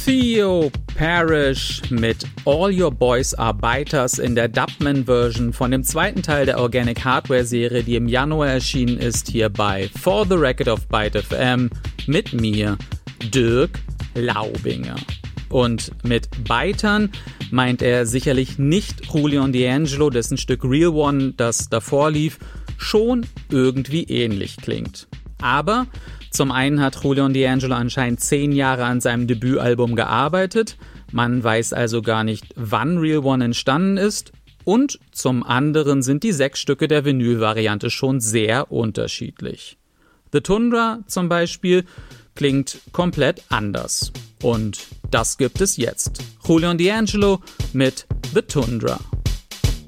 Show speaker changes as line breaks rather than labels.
Theo Parrish mit All Your Boys Are Biters in der Dubman-Version von dem zweiten Teil der Organic Hardware-Serie, die im Januar erschienen ist, hier bei For the Record of Byte FM mit mir, Dirk Laubinger. Und mit Bitern meint er sicherlich nicht Julian D'Angelo, dessen Stück Real One, das davor lief, schon irgendwie ähnlich klingt. Aber zum einen hat Julian D'Angelo anscheinend 10 Jahre an seinem Debütalbum gearbeitet, man weiß also gar nicht, wann Real One entstanden ist, und zum anderen sind die 6 Stücke der Vinyl-Variante schon sehr unterschiedlich. The Tundra zum Beispiel klingt komplett anders. Und das gibt es jetzt. Julian D'Angelo mit The Tundra.